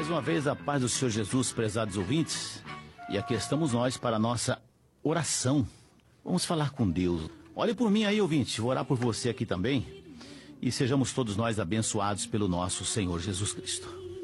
Mais uma vez, a paz do Senhor Jesus, prezados ouvintes. E aqui estamos nós para a nossa oração. Vamos falar com Deus. Olhe por mim aí, ouvinte. Vou orar por você aqui também. E sejamos todos nós abençoados pelo nosso Senhor Jesus Cristo.